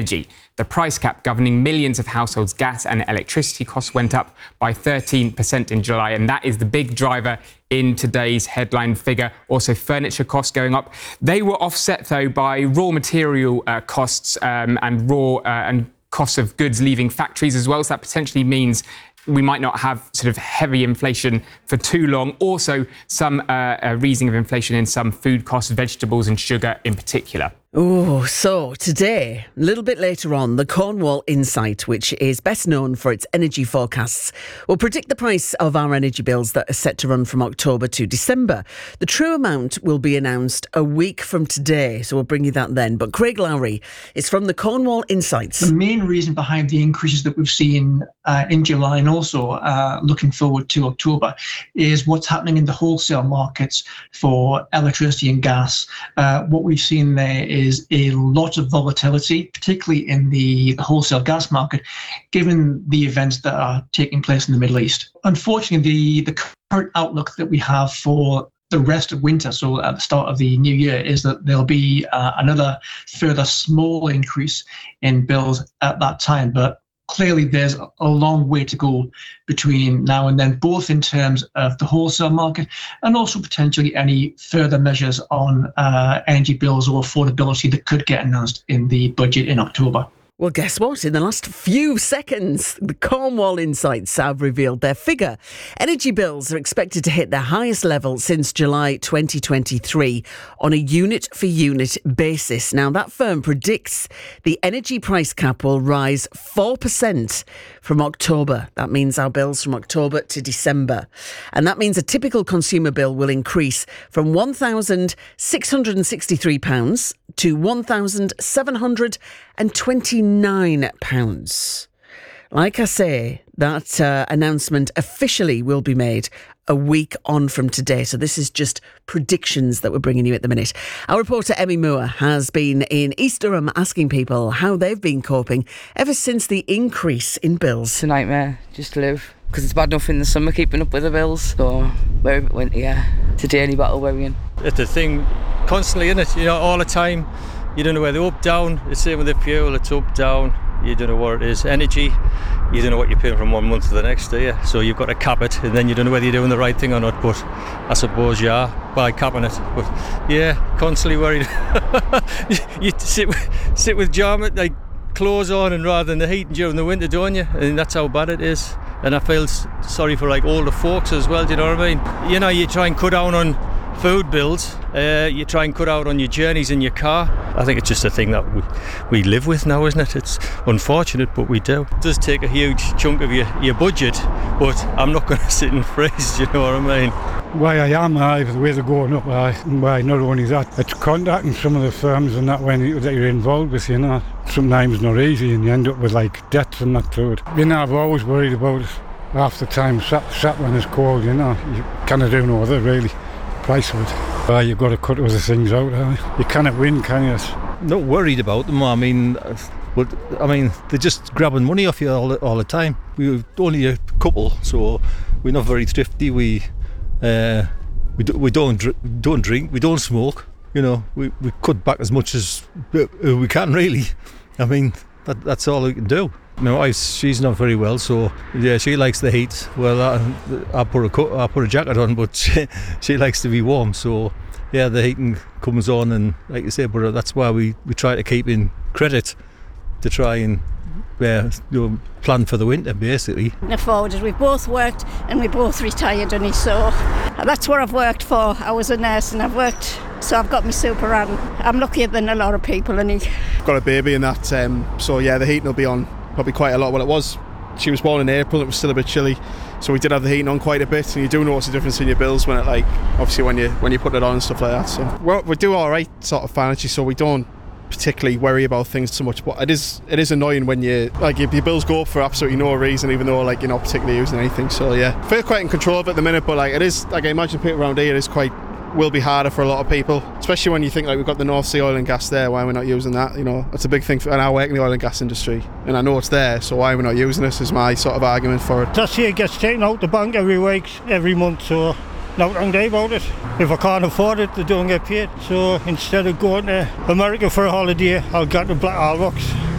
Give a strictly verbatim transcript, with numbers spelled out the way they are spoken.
energy. The price cap governing millions of households' gas and electricity costs went up by thirteen percent in July, and that is the big driver in today's headline figure. Also, furniture costs going up. They were offset, though, by raw material uh, costs um, and raw uh, and costs of goods leaving factories as well. So that potentially means we might not have sort of heavy inflation for too long. Also, some uh, uh, easing of inflation in some food costs, vegetables and sugar in particular. Oh, so today, a little bit later on, the Cornwall Insight, which is best known for its energy forecasts, will predict the price of our energy bills that are set to run from October to December. The true amount will be announced a week from today, so we'll bring you that then. But Craig Lowry is from the Cornwall Insights. The main reason behind the increases that we've seen uh, in July and also uh, looking forward to October is what's happening in the wholesale markets for electricity and gas. Uh, what we've seen there is is a lot of volatility, particularly in the wholesale gas market, given the events that are taking place in the Middle East. Unfortunately, the, the current outlook that we have for the rest of winter, so at the start of the new year, is that there'll be uh, another further small increase in bills at that time. But clearly, there's a long way to go between now and then, both in terms of the wholesale market and also potentially any further measures on uh, energy bills or affordability that could get announced in the budget in October. Well, guess what? In the last few seconds, the Cornwall Insights have revealed their figure. Energy bills are expected to hit their highest level since July twenty twenty-three on a unit-for-unit basis. Now, that firm predicts the energy price cap will rise four percent from October. That means our bills from October to December. And that means a typical consumer bill will increase from one thousand six hundred sixty-three pounds to one thousand seven hundred twenty-nine pounds. Like I say, that uh, announcement officially will be made a week on from today. So this is just predictions that we're bringing you at the minute. Our reporter Emmy Moore has been in East Durham asking people how they've been coping ever since the increase in bills. It's a nightmare just to live, because it's bad enough in the summer keeping up with the bills. So we're winter, yeah. It's a daily battle we're in. It's a thing constantly, isn't it? You know, all the time. You don't know whether up, down. The same with the fuel, it's up, down. You don't know what it is. Energy, you don't know what you're paying from one month to the next, do you? So you've got to cap it, and then you don't know whether you're doing the right thing or not, but I suppose you are by capping it. But yeah, constantly worried. you you sit, with, sit with jam, like clothes on, and rather than the heating during the winter, don't you? And that's how bad it is. And I feel sorry for like older folks as well, do you know what I mean? You know, you try and cut down on food bills, uh, you try and cut out on your journeys in your car. I think it's just a thing that we, we live with now, isn't it? It's unfortunate, but we do. It does take a huge chunk of your, your budget, but I'm not going to sit and freeze, you know what I mean? Why I am, I, the way they're going up, I, why not only that, it's contacting some of the firms and that when you, that you're involved with, you know, sometimes not easy and you end up with like debts and that to it. You know, I've always worried about it half the time, sat, sat when it's cold, you know, you kind of do no other really. Price of it. Uh, you've got to cut other things out. Uh, you cannot win, can you? Not worried about them. I mean, but I mean, they're just grabbing money off you all the, all the time. We're only a couple, so we're not very thrifty. We uh, we, do, we don't dr- don't drink. We don't smoke. You know, we, we cut back as much as we can. Really, I mean, that, that's all we can do. My wife, she's not very well, so yeah, she likes the heat. Well, I, I put a co- I put a jacket on, but she, she likes to be warm. So yeah, the heating comes on, and like you say, but that's why we, we try to keep in credit to try and uh, you know, plan for the winter, basically. Afforded. We've both worked and we both retired, and so that's what I've worked for. I was a nurse and I've worked. So I've got my super on. I'm luckier than a lot of people, and I've got a baby and that. Um, so yeah, the heating will be on. Probably quite a lot. Well, it was, she was born in April, it was still a bit chilly, so we did have the heating on quite a bit, and you do notice the difference in your bills when it, like, obviously when you when you put it on and stuff like that. So well, we do alright sort of financially, so we don't particularly worry about things so much, but it is it is annoying when you like your, your bills go up for absolutely no reason, even though like you're not particularly using anything. So yeah, I feel quite in control of it at the minute, but like it is, like I imagine people around here, it is quite will be harder for a lot of people, especially when you think like we've got the North Sea oil and gas there. Why we're not using that? You know, it's a big thing for, and I work in the oil and gas industry, and I know it's there, so why we're not using this is my sort of argument for it. That's here gets taken out the bank every week, every month, so not long day about it. If I can't afford it, they don't get paid. So instead of going to America for a holiday, I'll go to Black Isle Rocks.